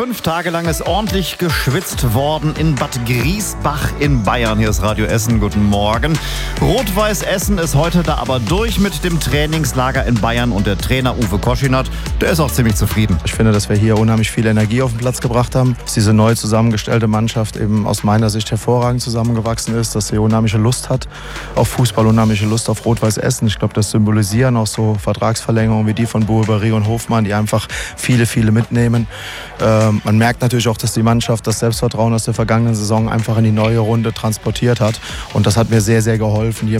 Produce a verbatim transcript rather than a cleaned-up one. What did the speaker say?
Fünf Tage lang ist ordentlich geschwitzt worden in Bad Griesbach in Bayern. Hier ist Radio Essen. Guten Morgen. Rot-Weiß Essen ist heute da aber durch mit dem Trainingslager in Bayern und der Trainer Uwe Koschinat, der ist auch ziemlich zufrieden. Ich finde, dass wir hier unheimlich viel Energie auf den Platz gebracht haben, dass diese neu zusammengestellte Mannschaft eben aus meiner Sicht hervorragend zusammengewachsen ist, dass sie unheimliche Lust hat auf Fußball, unheimliche Lust auf Rot-Weiß Essen. Ich glaube, das symbolisieren auch so Vertragsverlängerungen wie die von Boubary und Hofmann, die einfach viele, viele mitnehmen. Ähm, man merkt natürlich auch, dass die Mannschaft das Selbstvertrauen aus der vergangenen Saison einfach in die neue Runde transportiert hat. Und das hat mir sehr, sehr geholfen, hier